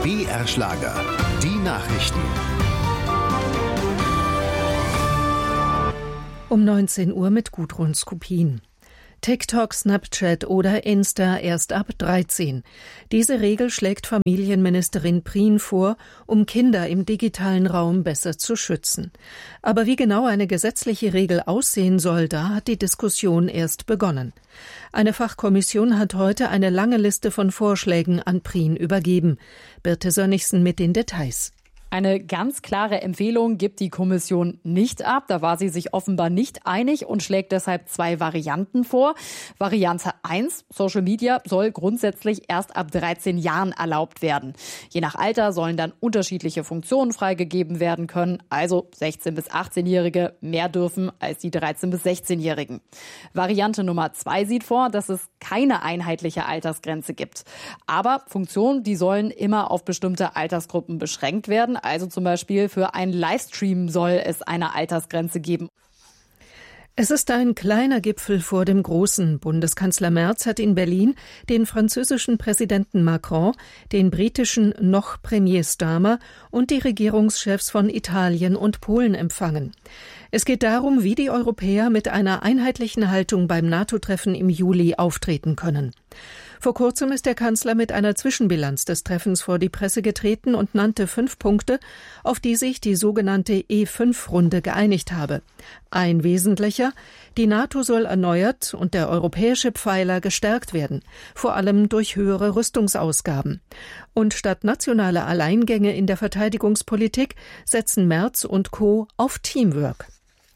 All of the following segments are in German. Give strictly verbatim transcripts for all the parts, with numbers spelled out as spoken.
B R Schlager, die Nachrichten. Um neunzehn Uhr mit Gudrun Skupin. TikTok, Snapchat oder Insta erst ab dreizehn. Diese Regel schlägt Familienministerin Prien vor, um Kinder im digitalen Raum besser zu schützen. Aber wie genau eine gesetzliche Regel aussehen soll, da hat die Diskussion erst begonnen. Eine Fachkommission hat heute eine lange Liste von Vorschlägen an Prien übergeben. Birte Sönnigsen mit den Details. Eine ganz klare Empfehlung gibt die Kommission nicht ab. Da war sie sich offenbar nicht einig und schlägt deshalb zwei Varianten vor. Variante eins, Social Media soll grundsätzlich erst ab dreizehn Jahren erlaubt werden. Je nach Alter sollen dann unterschiedliche Funktionen freigegeben werden können. Also sechzehn- bis achtzehnjährige mehr dürfen als die dreizehn- bis sechzehnjährigen. Variante Nummer zwei sieht vor, dass es keine einheitliche Altersgrenze gibt. Aber Funktionen, die sollen immer auf bestimmte Altersgruppen beschränkt werden. Also zum Beispiel für einen Livestream soll es eine Altersgrenze geben. Es ist ein kleiner Gipfel vor dem großen. Bundeskanzler Merz hat in Berlin den französischen Präsidenten Macron, den britischen noch Premier Starmer und die Regierungschefs von Italien und Polen empfangen. Es geht darum, wie die Europäer mit einer einheitlichen Haltung beim NATO-Treffen im Juli auftreten können. Vor kurzem ist der Kanzler mit einer Zwischenbilanz des Treffens vor die Presse getreten und nannte fünf Punkte, auf die sich die sogenannte E fünf Runde geeinigt habe. Ein wesentlicher: Die NATO soll erneuert und der europäische Pfeiler gestärkt werden, vor allem durch höhere Rüstungsausgaben. Und statt nationaler Alleingänge in der Verteidigungspolitik setzen Merz und Co. auf Teamwork.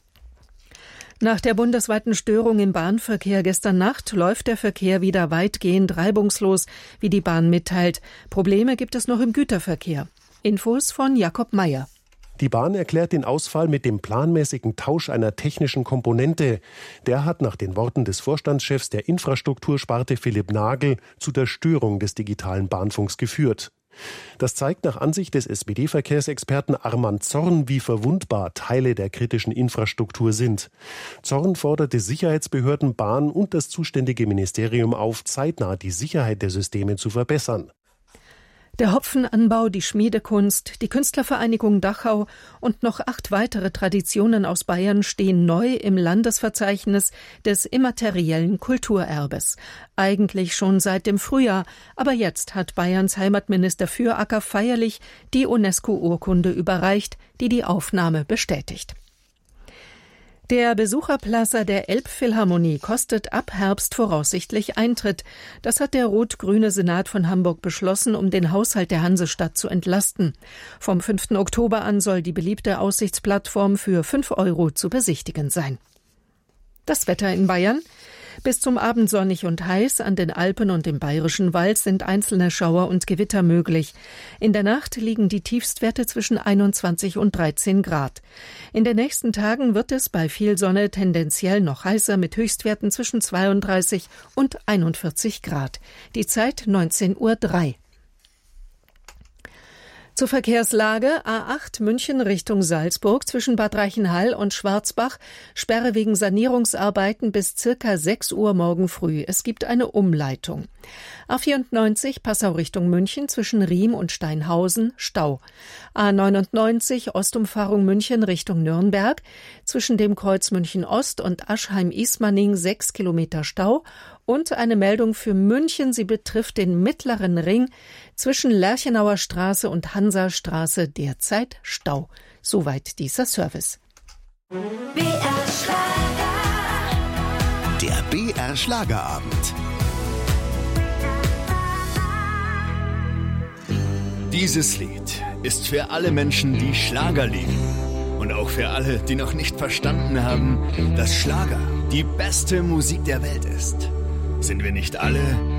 Nach der bundesweiten Störung im Bahnverkehr gestern Nacht läuft der Verkehr wieder weitgehend reibungslos, wie die Bahn mitteilt. Probleme gibt es noch im Güterverkehr. Infos von Jakob Meyer. Die Bahn erklärt den Ausfall mit dem planmäßigen Tausch einer technischen Komponente. Der hat nach den Worten des Vorstandschefs der Infrastruktursparte Philipp Nagel zu der Störung des digitalen Bahnfunks geführt. Das zeigt nach Ansicht des S P D-Verkehrsexperten Arman Zorn, wie verwundbar Teile der kritischen Infrastruktur sind. Zorn forderte Sicherheitsbehörden, Bahn und das zuständige Ministerium auf, zeitnah die Sicherheit der Systeme zu verbessern. Der Hopfenanbau, die Schmiedekunst, die Künstlervereinigung Dachau und noch acht weitere Traditionen aus Bayern stehen neu im Landesverzeichnis des immateriellen Kulturerbes. Eigentlich schon seit dem Frühjahr, aber jetzt hat Bayerns Heimatminister Füracker feierlich die UNESCO-Urkunde überreicht, die die Aufnahme bestätigt. Der Besucherplaza der Elbphilharmonie kostet ab Herbst voraussichtlich Eintritt. Das hat der rot-grüne Senat von Hamburg beschlossen, um den Haushalt der Hansestadt zu entlasten. Vom fünften Oktober an soll die beliebte Aussichtsplattform für fünf Euro zu besichtigen sein. Das Wetter in Bayern: Bis zum Abend sonnig und heiß, an den Alpen und im Bayerischen Wald sind einzelne Schauer und Gewitter möglich. In der Nacht liegen die Tiefstwerte zwischen einundzwanzig und dreizehn Grad. In den nächsten Tagen wird es bei viel Sonne tendenziell noch heißer mit Höchstwerten zwischen zweiunddreißig und einundvierzig Grad. Die Zeit neunzehn Uhr drei. Zur Verkehrslage: A acht München Richtung Salzburg zwischen Bad Reichenhall und Schwarzbach. Sperre wegen Sanierungsarbeiten bis circa sechs Uhr morgen früh. Es gibt eine Umleitung. A vierundneunzig Passau Richtung München zwischen Riem und Steinhausen Stau. A neunundneunzig Ostumfahrung München Richtung Nürnberg zwischen dem Kreuz München Ost und Aschheim-Ismaning sechs Kilometer Stau. Und eine Meldung für München, sie betrifft den mittleren Ring zwischen Lerchenauer Straße und Hansastraße, derzeit Stau. Soweit dieser Service. B R Schlager. Der B R Schlagerabend. Dieses Lied ist für alle Menschen, die Schlager lieben. Und auch für alle, die noch nicht verstanden haben, dass Schlager die beste Musik der Welt ist. Sind wir nicht alle